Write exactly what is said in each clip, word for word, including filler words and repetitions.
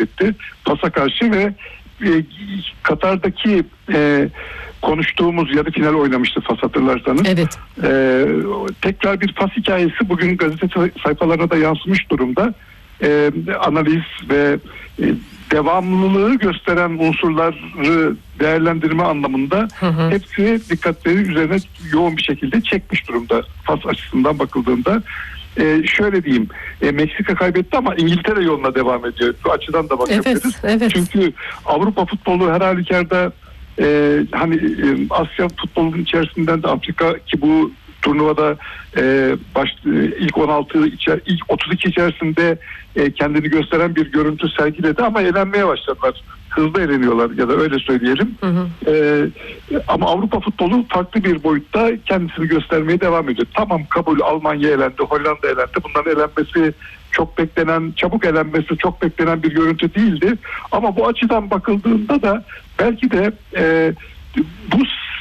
kaybetti Fas'a karşı ve e, Katar'daki e, konuştuğumuz yarı final oynamıştı Fas, hatırlarsanız. Evet. E, tekrar bir Fas hikayesi bugün gazete sayfalarına da yansımış durumda. E, analiz ve e, devamlılığı gösteren unsurları değerlendirme anlamında hı hı. hepsi dikkatleri üzerine yoğun bir şekilde çekmiş durumda Fas açısından bakıldığında. Ee, şöyle diyeyim, e, Meksika kaybetti ama İngiltere yoluna devam ediyor. Bu açıdan da bakabiliriz. Evet, evet. Çünkü Avrupa futbolu her halükarda e, hani e, Asya futbolunun içerisinden de Afrika, ki bu turnuvada e, baş, e, ilk on altı içer, ilk otuz iki içerisinde e, kendini gösteren bir görüntü sergiledi ama elenmeye başladılar. Hızlı eleniyorlar ya da öyle söyleyelim. Hı hı. Ee, ama Avrupa futbolu farklı bir boyutta kendisini göstermeye devam ediyor. Tamam, kabul, Almanya elendi, Hollanda elendi. Bunların elenmesi çok beklenen, çabuk elenmesi çok beklenen bir görüntü değildi. Ama bu açıdan bakıldığında da belki de e, bu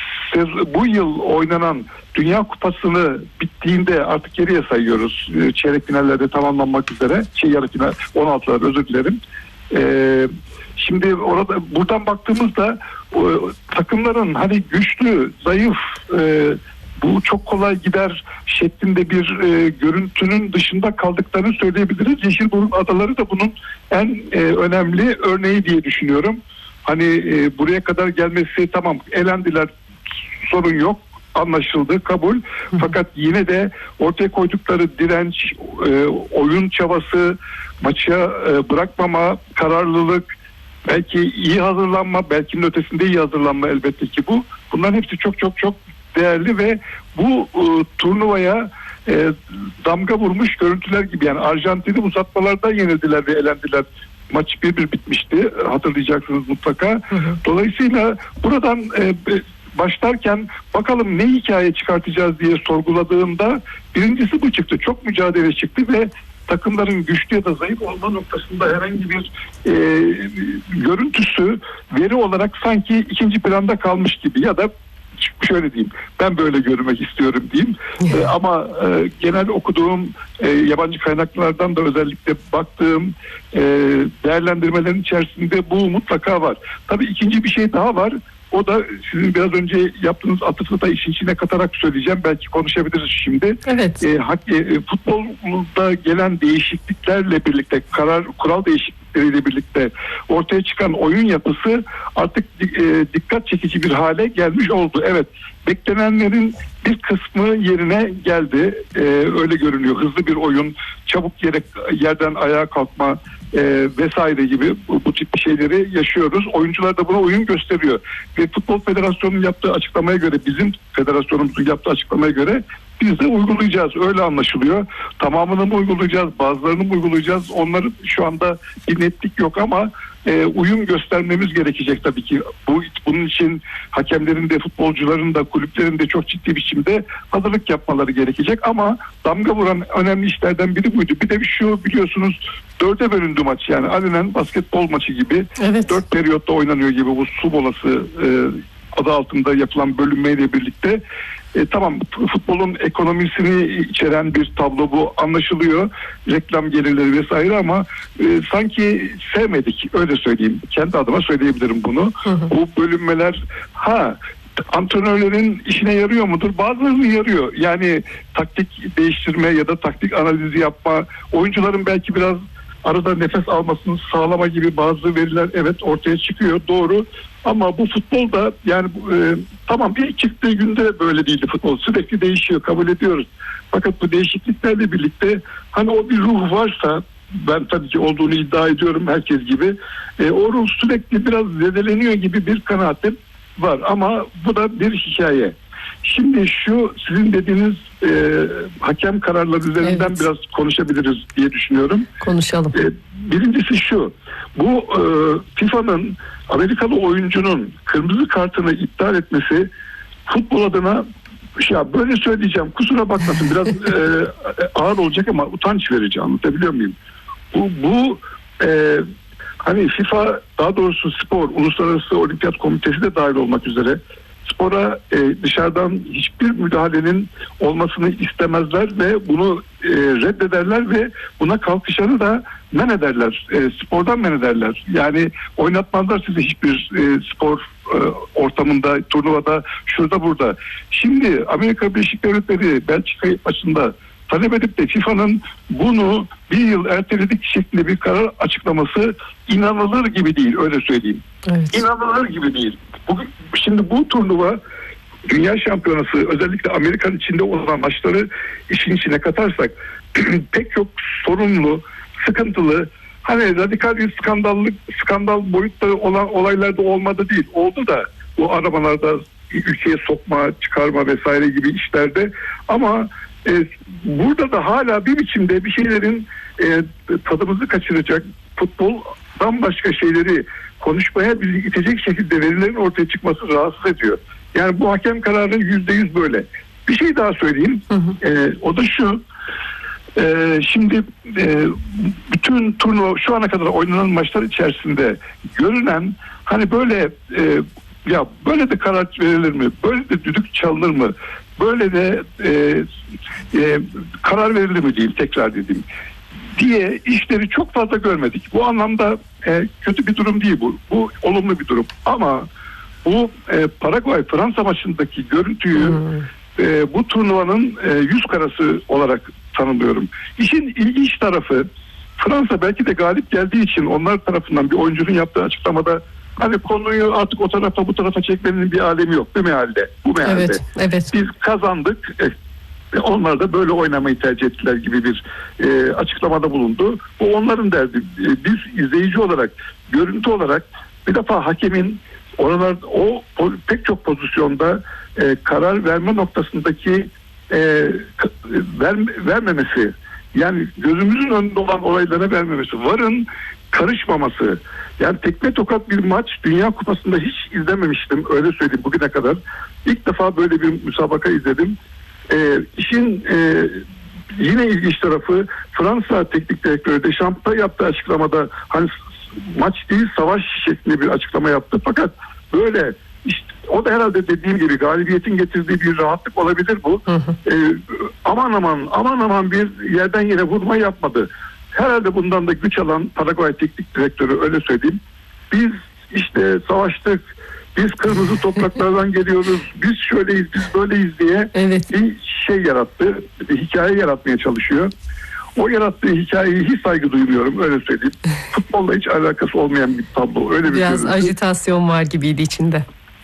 bu yıl oynanan Dünya Kupası'nı bittiğinde artık geriye sayıyoruz. Çeyrek finallerde tamamlanmak üzere. Şey, yarı final, on altılar, özür dilerim. Eee Şimdi orada buradan baktığımızda o, takımların hani güçlü, zayıf, e, bu çok kolay gider şeklinde bir e, görüntünün dışında kaldıklarını söyleyebiliriz. Yeşilburun Adaları da bunun en e, önemli örneği diye düşünüyorum. Hani e, buraya kadar gelmesi, tamam, elendiler, sorun yok, anlaşıldı, kabul. Fakat yine de ortaya koydukları direnç, e, oyun çabası, maça e, bırakmama, kararlılık, belki iyi hazırlanma, belki ötesinde iyi hazırlanma, elbette ki bu. Bunların hepsi çok çok çok değerli ve bu e, turnuvaya e, damga vurmuş görüntüler gibi. Yani Arjantin'i uzatmalarda yenildiler ve elendiler. Maç bir bir bitmişti, hatırlayacaksınız mutlaka. Hı hı. Dolayısıyla buradan e, başlarken bakalım ne hikaye çıkartacağız diye sorguladığımda birincisi bu çıktı. Çok mücadele çıktı ve takımların güçlü ya da zayıf olma noktasında herhangi bir e, görüntüsü, veri olarak sanki ikinci planda kalmış gibi, ya da şöyle diyeyim, ben böyle görmek istiyorum diyeyim. e, ama e, genel okuduğum e, yabancı kaynaklardan da özellikle baktığım e, değerlendirmelerin içerisinde bu mutlaka var. Tabii ikinci bir şey daha var. O da sizin biraz önce yaptığınız atıfı da işin içine katarak söyleyeceğim. Belki konuşabiliriz şimdi. Evet. E, e, futbolda gelen değişikliklerle birlikte, karar kural değişiklikleriyle birlikte ortaya çıkan oyun yapısı artık e, dikkat çekici bir hale gelmiş oldu. Evet, beklenenlerin bir kısmı yerine geldi. E, öyle görünüyor. Hızlı bir oyun, çabuk yere, yerden ayağa kalkma e, vesaire gibi bu, bu tip şeyleri yaşıyoruz. Oyuncular da buna uyum gösteriyor. Ve Futbol Federasyonu'nun yaptığı açıklamaya göre, bizim federasyonumuzun yaptığı açıklamaya göre biz de uygulayacağız. Öyle anlaşılıyor. Tamamını mı uygulayacağız, bazılarını mı uygulayacağız? Onların şu anda bir netlik yok ama e, uyum göstermemiz gerekecek tabii ki. Bu bunun için hakemlerin de, futbolcuların da, kulüplerin de çok ciddi biçimde hazırlık yapmaları gerekecek ama damga vuran önemli işlerden biri buydu. Bir de şu, biliyorsunuz, dörde bölündü maç, yani alenen basketbol maçı gibi. Evet. Dört periyotta oynanıyor gibi bu su bolası e, adı altında yapılan bölünmeyle birlikte. E, tamam, futbolun ekonomisini içeren bir tablo bu, anlaşılıyor. Reklam gelirleri vesaire ama e, sanki sevmedik, öyle söyleyeyim. Kendi adıma söyleyebilirim bunu. Hı hı. Bu bölünmeler ha antrenörlerin işine yarıyor mudur? Bazılarının yarıyor. Yani taktik değiştirme ya da taktik analizi yapma, oyuncuların belki biraz arada nefes almasını sağlama gibi bazı veriler evet ortaya çıkıyor, doğru. Ama bu futbolda yani e, tamam, ilk çıktığı günde böyle değildi futbol. Sürekli değişiyor, kabul ediyoruz. Fakat bu değişikliklerle birlikte hani o bir ruh varsa, ben tabii ki olduğunu iddia ediyorum herkes gibi, e, o ruh sürekli biraz zedeleniyor gibi bir kanaatim var. Ama bu da bir hikaye. Şimdi şu sizin dediğiniz e, hakem kararları üzerinden evet. biraz konuşabiliriz diye düşünüyorum. Konuşalım. E, birincisi şu, bu e, FIFA'nın Amerikalı oyuncunun kırmızı kartını iptal etmesi futbol adına, ya böyle söyleyeceğim, kusura bakmasın, biraz e, ağır olacak ama utanç verici, anlatabiliyor muyum? Bu, bu e, hani FIFA, daha doğrusu spor, Uluslararası Olimpiyat Komitesi de dahil olmak üzere, spora e, dışarıdan hiçbir müdahalenin olmasını istemezler ve bunu e, reddederler ve buna kalkışanı da men ederler. E, spordan men ederler. Yani oynatmazlar sizi hiçbir e, spor e, ortamında, turnuvada, şurada burada. Şimdi Amerika Birleşik Devletleri Belçika maçında talep edip de FIFA'nın bunu bir yıl erteledik şeklinde bir karar açıklaması inanılır gibi değil, öyle söyleyeyim. Evet. İnanılır gibi değil. Bugün, şimdi bu turnuva Dünya Şampiyonası, özellikle Amerika'nın içinde olan maçları işin içine katarsak pek çok sorunlu, sıkıntılı, hani radikal bir skandallık, skandal boyutta olan olaylar da olmadı değil. Oldu da bu arabalarda ülkeye sokma, çıkarma vesaire gibi işlerde, ama e, burada da hala bir biçimde bir şeylerin e, tadımızı kaçıracak, futboldan başka şeyleri konuşmaya bizi itecek şekilde verilerin ortaya çıkması rahatsız ediyor. Yani bu hakem kararı yüzde yüz böyle. Bir şey daha söyleyeyim. Hı hı. E, o da şu. E, şimdi e, bütün turnuva şu ana kadar oynanan maçlar içerisinde görünen hani böyle e, ya böyle de karar verilir mi? Böyle de düdük çalınır mı? Böyle de e, e, karar verilir mi diyeyim, tekrar dediğim diye işleri çok fazla görmedik. Bu anlamda e, kötü bir durum değil bu. Bu olumlu bir durum. Ama bu e, Paraguay-Fransa maçındaki görüntüyü hmm. e, bu turnuvanın e, yüz karası olarak tanımlıyorum. İşin ilginç tarafı, Fransa belki de galip geldiği için onlar tarafından bir oyuncunun yaptığı açıklamada hani konuyu artık o tarafa bu tarafa çekmenin bir alemi yok. Bu mealde. Bu mealde. Evet, evet. Biz kazandık. E, onlar da böyle oynamayı tercih ettiler gibi bir e, açıklamada bulundu. Bu onların derdi. E, biz izleyici olarak, görüntü olarak bir defa hakemin oralar o, o pek çok pozisyonda e, karar verme noktasındaki e, ver, vermemesi, yani gözümüzün önünde olan olaylara vermemesi, varın karışmaması. Yani tekme tokat bir maç Dünya Kupası'nda hiç izlememiştim, öyle söyleyeyim, bugüne kadar. İlk defa böyle bir müsabaka izledim. E, işin e, yine ilginç tarafı, Fransa teknik direktörü Deschamps yaptığı açıklamada hani maç değil savaş şeklinde bir açıklama yaptı. Fakat böyle işte o da herhalde dediğim gibi galibiyetin getirdiği bir rahatlık olabilir bu. Hı hı. Ee, aman aman aman aman bir yerden yere vurma yapmadı. Herhalde bundan da güç alan Paraguay teknik direktörü, öyle söyleyeyim. Biz işte savaştık, biz kırmızı topraklardan geliyoruz, biz şöyleyiz, biz böyleyiz diye evet. bir şey yarattı, bir hikaye yaratmaya çalışıyor. O yarattığı hikayeye hiç saygı duymuyorum, öyle söyleyeyim. Futbolla hiç alakası olmayan bir tablo. Öyle bir biraz görüntü. Ajitasyon var gibiydi içinde.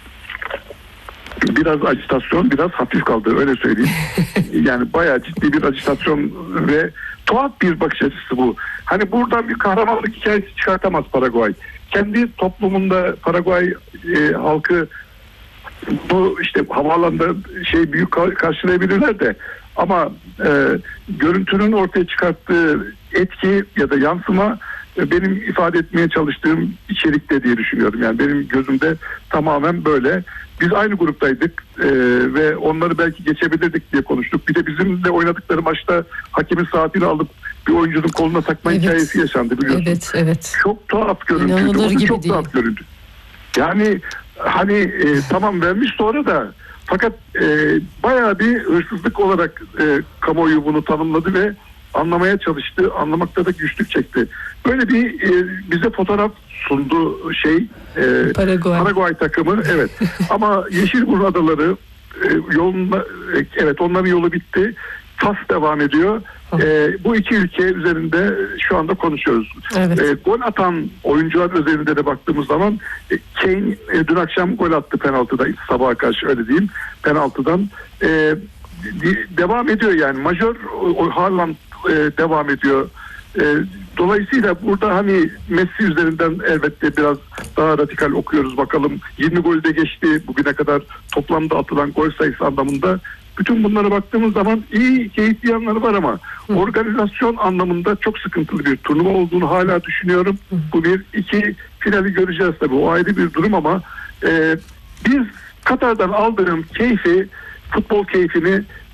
Biraz ajitasyon, biraz hafif kaldı, öyle söyleyeyim. Yani bayağı ciddi bir ajitasyon ve tuhaf bir bakış açısı bu. Hani buradan bir kahramanlık hikayesi çıkartamaz Paraguay. Kendi toplumunda Paraguay e, halkı bu işte havaalanında şey büyük karşılayabilirler de, ama e, görüntünün ortaya çıkarttığı etki ya da yansıma e, benim ifade etmeye çalıştığım içerikte diye düşünüyorum. Yani benim gözümde tamamen böyle. Biz aynı gruptaydık e, ve onları belki geçebilirdik diye konuştuk. Bir de bizimle oynadıkları maçta hakemin saatini alıp bir oyuncunun koluna takma evet. hikayesi yaşandı, biliyorsun. Evet, evet. Çok tuhaf görüntüydü. Çok değil. tuhaf görüntü. Yani hani e, tamam vermiş sonra da, fakat e, bayağı bir hırsızlık olarak e, kamuoyu bunu tanımladı ve anlamaya çalıştı. Anlamakta da güçlük çekti. Böyle bir e, bize fotoğraf sundu şey e, Paraguay. Paraguay takımı. Evet. Ama Yeşilburnu Adaları e, yolunda e, evet onların yolu bitti. Fas devam ediyor. E, bu iki ülke üzerinde şu anda konuşuyoruz. Evet. E, gol atan oyuncular üzerinde de baktığımız zaman e, Kane e, dün akşam gol attı penaltıda, sabaha karşı, öyle diyeyim, penaltıdan. E, de, devam ediyor yani. Majör o, Haaland e, devam ediyor. E, dolayısıyla burada hani Messi üzerinden elbette biraz daha radikal okuyoruz bakalım. yirmi golde geçti bugüne kadar toplamda atılan gol sayısı anlamında. Bütün bunlara baktığımız zaman iyi, keyifli yanları var ama Hı. organizasyon anlamında çok sıkıntılı bir turnuva olduğunu hala düşünüyorum. Hı. Bu bir. iki finali göreceğiz tabii. O ayrı bir durum ama e, biz Katar'dan aldığım keyfi, futbol keyfini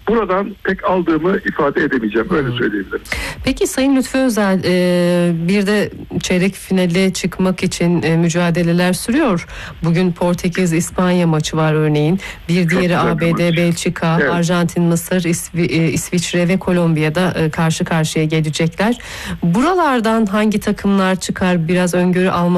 buradan pek aldığımı ifade edemeyeceğim. Öyle söyleyebilirim. Peki Sayın Lütfü Özel, e, bir de çeyrek finale çıkmak için e, mücadeleler sürüyor. Bugün Portekiz-İspanya maçı var örneğin. Bir diğeri A B D, Belçika, evet. Arjantin, Mısır, İsvi, e, İsviçre ve Kolombiya'da e, karşı karşıya gelecekler. Buralardan hangi takımlar çıkar? Biraz öngörü almak